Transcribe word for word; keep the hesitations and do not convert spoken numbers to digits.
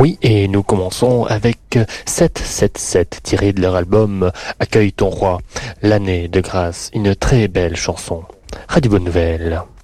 Oui, et nous commençons avec sept sept sept, tiré de leur album Accueille ton roi, l'année de grâce, une très belle chanson. Radio Bonne Nouvelle.